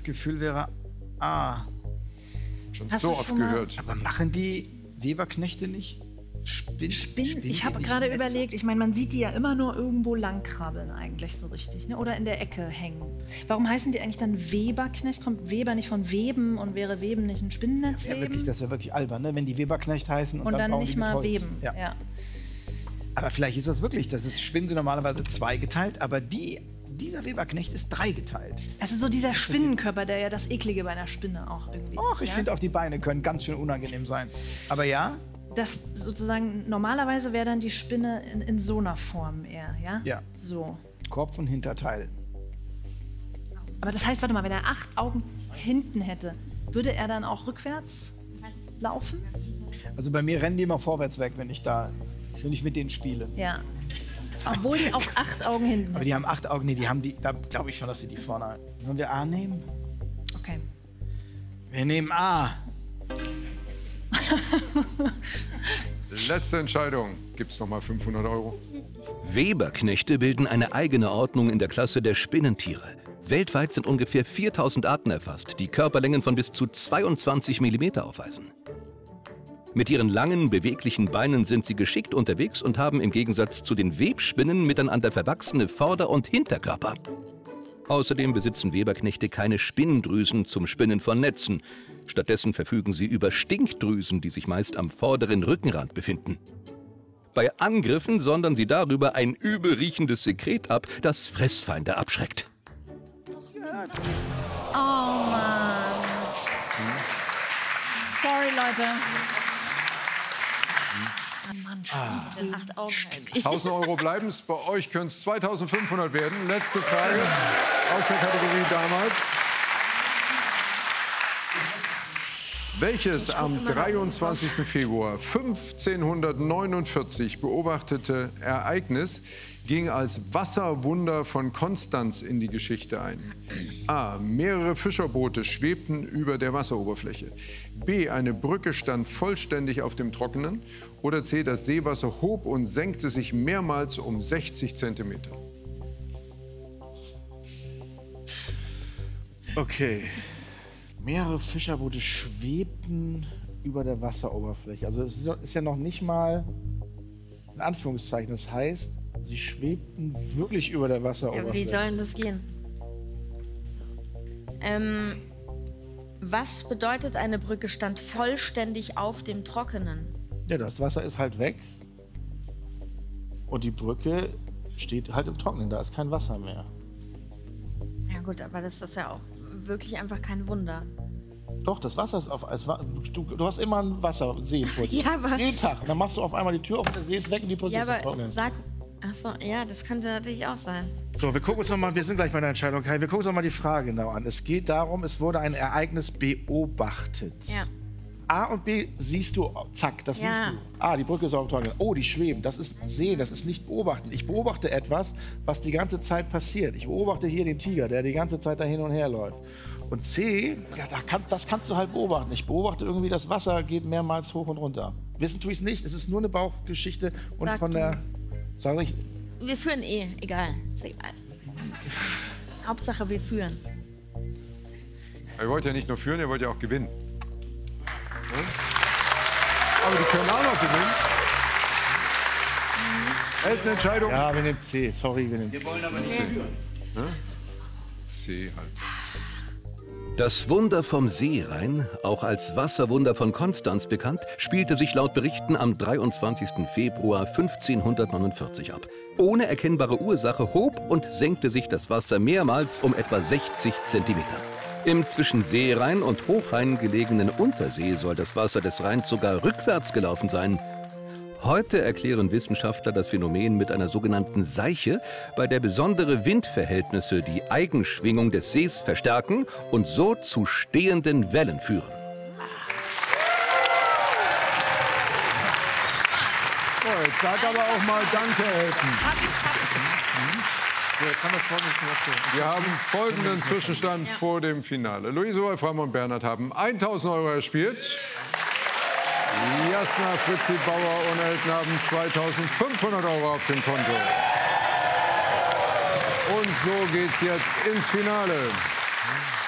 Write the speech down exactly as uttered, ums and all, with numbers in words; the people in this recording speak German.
Gefühl wäre A. Schon Hast so du oft schon mal- gehört. Aber machen die Weberknechte nicht Spin Spinnen. spinnen Ich die habe nicht gerade Netze? überlegt, ich meine, man sieht die ja immer nur irgendwo langkrabbeln eigentlich so richtig, ne? Oder in der Ecke hängen. Warum heißen die eigentlich dann Weberknecht? Kommt Weber nicht von Weben und wäre Weben nicht ein Spinnennetz Ja, heben? wirklich, das wäre wirklich albern, ne? Wenn die Weberknecht heißen und, und dann, dann bauen nicht die mit mal Holz. Weben. Ja. Ja. Aber vielleicht ist das wirklich, das ist, Spinnen sind normalerweise zweigeteilt, aber die, dieser Weberknecht ist dreigeteilt. Also so dieser Spinnenkörper, der ja das Eklige bei einer Spinne auch irgendwie Och, ist. ich ja? finde auch die Beine können ganz schön unangenehm sein. Aber ja, Das sozusagen, normalerweise wäre dann die Spinne in, in so einer Form eher, ja? Ja. So. Kopf und Hinterteil. Aber das heißt, warte mal, wenn er acht Augen hinten hätte, würde er dann auch rückwärts laufen? Also bei mir rennen die immer vorwärts weg, wenn ich da, wenn ich mit denen spiele. Ja. Obwohl die auch acht Augen hinten Aber hätten. die haben acht Augen, nee, die haben die, da glaube ich schon, dass sie die vorne. Wollen wir A nehmen? Okay. Wir nehmen A. Letzte Entscheidung. Gibt es nochmal fünfhundert Euro? Weberknechte bilden eine eigene Ordnung in der Klasse der Spinnentiere. Weltweit sind ungefähr viertausend Arten erfasst, die Körperlängen von bis zu zweiundzwanzig Millimeter aufweisen. Mit ihren langen, beweglichen Beinen sind sie geschickt unterwegs und haben im Gegensatz zu den Webspinnen miteinander verwachsene Vorder- und Hinterkörper. Außerdem besitzen Weberknechte keine Spinndrüsen zum Spinnen von Netzen. Stattdessen verfügen sie über Stinkdrüsen, die sich meist am vorderen Rückenrand befinden. Bei Angriffen sondern sie darüber ein übel riechendes Sekret ab, das Fressfeinde abschreckt. Oh Mann. Sorry, Leute. Oh Mann, schon wieder. Acht Augen. tausend Euro bleiben es. Bei euch können es zweitausendfünfhundert werden. Letzte Frage aus der Kategorie damals. Welches am dreiundzwanzigsten Februar fünfzehnhundertneunundvierzig beobachtete Ereignis ging als Wasserwunder von Konstanz in die Geschichte ein? A. Mehrere Fischerboote schwebten über der Wasseroberfläche. B. Eine Brücke stand vollständig auf dem Trockenen. Oder C. Das Seewasser hob und senkte sich mehrmals um sechzig Zentimeter. Okay. Mehrere Fischerboote schwebten über der Wasseroberfläche. Also es ist ja noch nicht mal in Anführungszeichen. Das heißt, sie schwebten wirklich über der Ja, Wasseroberfläche. wie soll denn das gehen? Ähm, was bedeutet, eine Brücke stand vollständig auf dem Trockenen? Ja, das Wasser ist halt weg. Und die Brücke steht halt im Trockenen. Da ist kein Wasser mehr. Ja gut, aber das ist ja auch wirklich einfach kein Wunder. Doch, das Wasser ist auf. Es war, du, du hast immer ein Wassersee vor dir. Ja, aber- Jeden Tag. Und dann machst du auf einmal die Tür auf und der See ist weg und die Brücke Ja, ist im aber Trockenen. sag... Achso, ja, das könnte natürlich auch sein. So, wir gucken uns noch mal, wir sind gleich bei der Entscheidung, Kai. Wir gucken uns noch mal die Frage genau an. Es geht darum, es wurde ein Ereignis beobachtet. Ja. A und B siehst du, zack, das Ja. siehst du. Ah, die Brücke ist auf dem Trockenen. Oh, die schweben. Das ist sehen, das ist nicht beobachten. Ich beobachte etwas, was die ganze Zeit passiert. Ich beobachte hier den Tiger, der die ganze Zeit da hin und her läuft. Und C, ja, da kann, das kannst du halt beobachten. Ich beobachte irgendwie, das Wasser geht mehrmals hoch und runter. Wissen tue ich es nicht. Es ist nur eine Bauchgeschichte. Und Sag von du. der, sag ich, Wir führen eh, egal. Ist egal. Hauptsache, wir führen. Ihr wollt ja nicht nur führen, ihr wollt ja auch gewinnen. Ja? Aber die können auch noch gewinnen. Elternentscheidung. ja, wir nehmen C. Sorry, wir nehmen Wir wollen aber nicht führen. C halt. Das Wunder vom Seerhein, auch als Wasserwunder von Konstanz bekannt, spielte sich laut Berichten am dreiundzwanzigsten Februar fünfzehnhundertneunundvierzig ab. Ohne erkennbare Ursache hob und senkte sich das Wasser mehrmals um etwa sechzig Zentimeter. Im zwischen Seerhein und Hochrhein gelegenen Untersee soll das Wasser des Rheins sogar rückwärts gelaufen sein. Heute erklären Wissenschaftler das Phänomen mit einer sogenannten Seiche, bei der besondere Windverhältnisse die Eigenschwingung des Sees verstärken und so zu stehenden Wellen führen. So, jetzt sag aber auch mal Danke, Elton. So, jetzt haben wir folgendes erzählen. Wir haben folgenden Zwischenstand vor dem Finale. Luise Wolfram und Bernhard haben tausend Euro erspielt. Jasna, Fritzi Bauer und Elton haben zweitausendfünfhundert Euro auf dem Konto. Und so geht's jetzt ins Finale.